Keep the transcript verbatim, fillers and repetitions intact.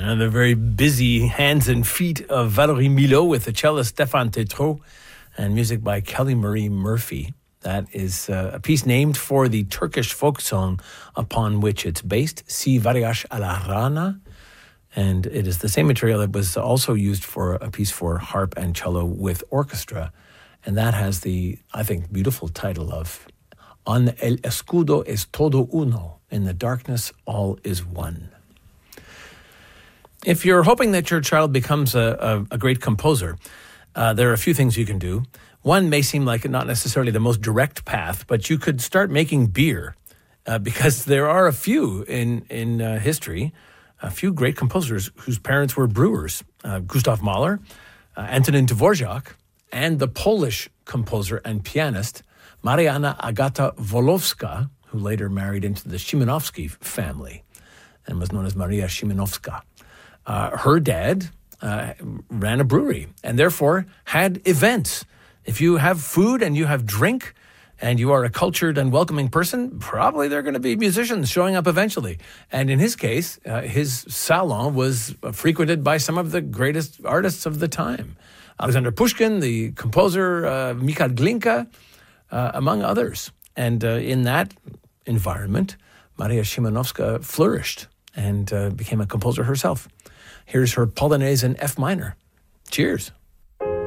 And the very busy hands and feet of Valérie Milhaud with the cellist Stéphane Tétrault and music by Kelly Marie Murphy. That is uh, a piece named for the Turkish folk song upon which it's based, Si Variash a la Rana. And it is the same material that was also used for a piece for harp and cello with orchestra. And that has the, I think, beautiful title of En el escudo es todo uno. In the darkness, all is one. If you're hoping that your child becomes a, a, a great composer, uh, there are a few things you can do. One may seem like not necessarily the most direct path, but you could start making beer uh, because there are a few in, in uh, history, a few great composers whose parents were brewers. Uh, Gustav Mahler, uh, Antonin Dvorak, and the Polish composer and pianist Marianna Agata Wolowska, who later married into the Szymanowski family and was known as Maria Szymanowska. Uh, her dad uh, ran a brewery and therefore had events. If you have food and you have drink and you are a cultured and welcoming person, probably there are going to be musicians showing up eventually. And in his case, uh, his salon was frequented by some of the greatest artists of the time. Alexander Pushkin, the composer, uh, Mikhail Glinka, uh, among others. And uh, in that environment, Maria Szymanowska flourished and uh, became a composer herself. Here's her Polonaise in F minor. Cheers.